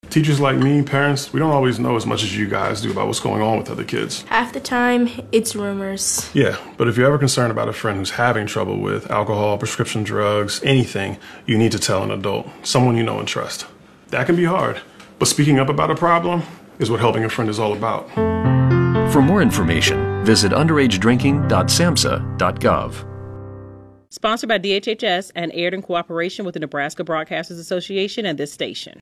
Teachers like me, parents, we don't always know as much as you guys do about what's going on with other kids. Half the time, it's rumors. Yeah, but if you're ever concerned about a friend who's having trouble with alcohol, prescription drugs, anything, you need to tell an adult, someone you know and trust. That can be hard, but speaking up about a problem is what helping a friend is all about. For more information, visit underagedrinking.samhsa.gov. Sponsored by DHHS and aired in cooperation with the Nebraska Broadcasters Association and this station.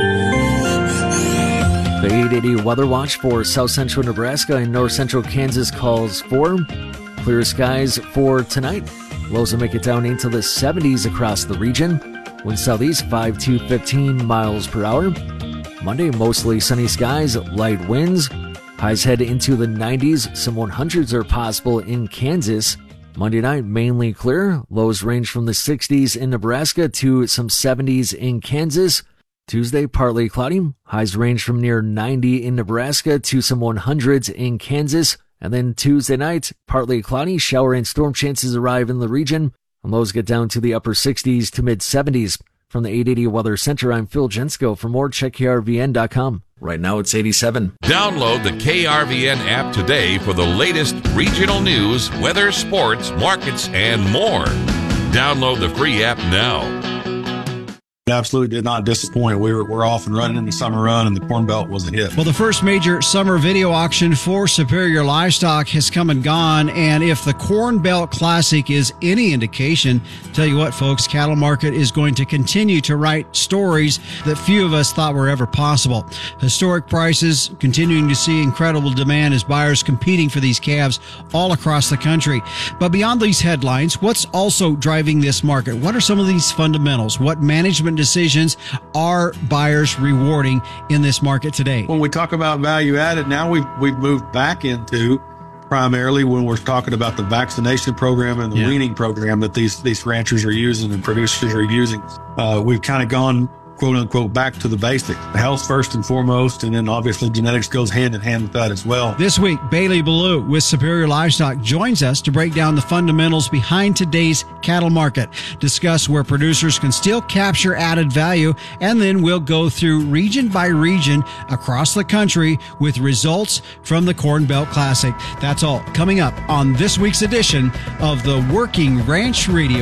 The 880 Weather Watch for south central Nebraska and north central Kansas calls for clear skies for tonight. Lows will make it down into the 70s across the region. Wind southeast 5 to 15 miles per hour. Monday, mostly sunny skies, light winds. Highs head into the 90s. Some 100s are possible in Kansas. Monday night, mainly clear. Lows range from the 60s in Nebraska to some 70s in Kansas. Tuesday, partly cloudy. Highs range from near 90 in Nebraska to some 100s in Kansas. And then Tuesday night, partly cloudy. Shower and storm chances arrive in the region. And lows get down to the upper 60s to mid 70s. From the 880 Weather Center, I'm Phil Jensko. For more, check KRVN.com. Right now, it's 87. Download the KRVN app today for the latest regional news, weather, sports, markets, and more. Download the free app now. It absolutely did not disappoint. We're off and running in the summer run, and the Corn Belt was a hit. Well, the first major summer video auction for Superior Livestock has come and gone, and if the Corn Belt Classic is any indication, tell you what, folks, cattle market is going to continue to write stories that few of us thought were ever possible. Historic prices, continuing to see incredible demand as buyers competing for these calves all across the country. But beyond these headlines, what's also driving this market? What are some of these fundamentals? What management decisions are buyers rewarding in this market today? When we talk about value added, now we've moved back into primarily when we're talking about the vaccination program and the weaning program that these ranchers are using and producers are using. We've kind of gone, quote unquote, back to the basics. Health first and foremost, and then obviously genetics goes hand in hand with that as well. This week, Bailey Ballou with Superior Livestock joins us to break down the fundamentals behind today's cattle market, discuss where producers can still capture added value, and then we'll go through region by region across the country with results from the Corn Belt Classic. That's all coming up on this week's edition of the Working Ranch Radio.